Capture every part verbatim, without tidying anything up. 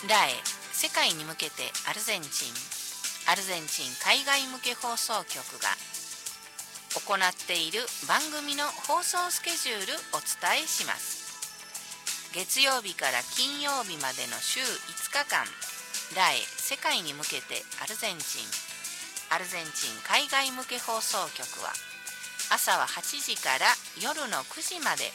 ラエ世界に向けてアルゼンチンアルゼンチン海外向け放送局が行っている番組の放送スケジュールお伝えします。月曜日から金曜日までの週いつかかん、ラエ世界に向けてアルゼンチンアルゼンチン海外向け放送局は朝ははちじから夜のくじまで、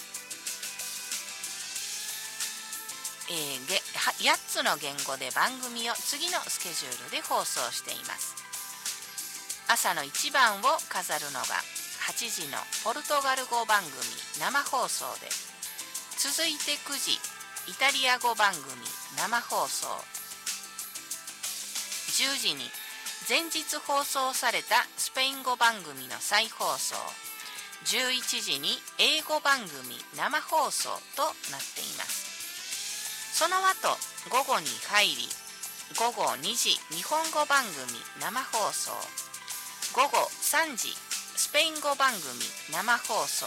えー、やっつの言語で番組を次のスケジュールで放送しています。朝のいちばんを飾るのがはちじのポルトガル語番組生放送で、続いてくじイタリア語番組生放送、じゅうじに前日放送されたスペイン語番組の再放送、じゅういちじに英語番組生放送となっています。その後午後に入り、ごごにじ日本語番組生放送、ごごさんじスペイン語番組生放送、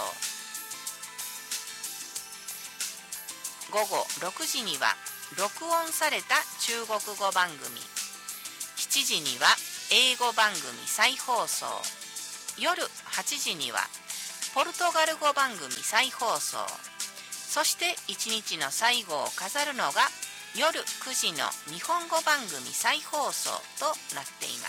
ごごろくじには録音された中国語番組、しちじには英語番組再放送、夜はちじにはポルトガル語番組再放送、そしていちにちの最後を飾るのが夜くじの日本語番組再放送となっています。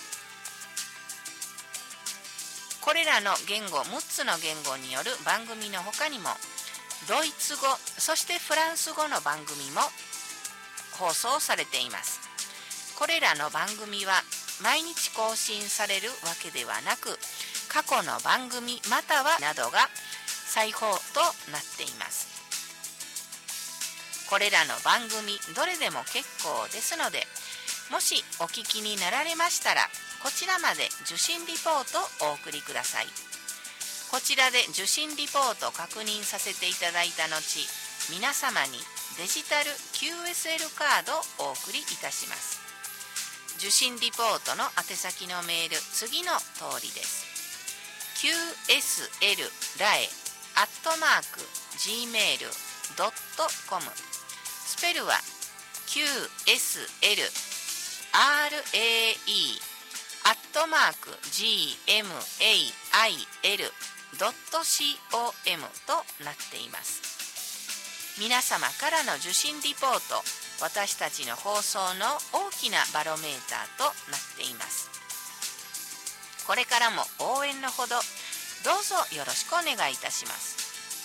これらの言語むっつの言語による番組の他にも、ドイツ語そしてフランス語の番組も放送されています。これらの番組は毎日更新されるわけではなく、過去の番組またはなどが再放となっています。これらの番組どれでも結構ですので、もしお聞きになられましたら、こちらまで受信リポートをお送りください。こちらで受信リポートを確認させていただいた後、皆様にデジタル キューエスエル カードをお送りいたします。受信リポートの宛先のメール、次の通りです。 キューエスエル ラエ アットマーク ジーメール ドットコム、 スペルは キューエスエル アールエーイー アットマーク ジーエムエーアイエル ドットコム となっています。皆様からの受信リポート、私たちの放送の大きなバロメーターとなっています。これからも応援のほどどうぞよろしくお願いいたします。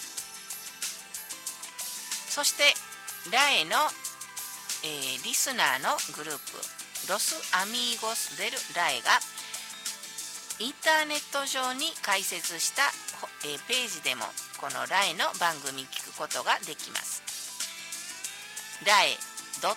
そしてラエの、えー、リスナーのグループロスアミーゴスデルラエがインターネット上に開設した、えー、ページでもこのラエの番組聞くことができます。ラエ .ar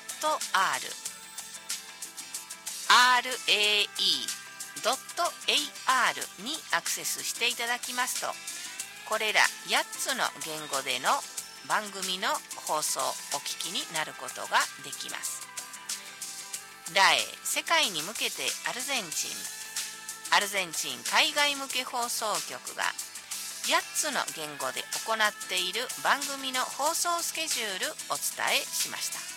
アールエーイー ドット エーアール にアクセスしていただきますと、これらやっつの言語での番組の放送お聞きになることができます。ラエ世界に向けてアルゼンチンアルゼンチン海外向け放送局がやっつの言語で行っている番組の放送スケジュールお伝えしました。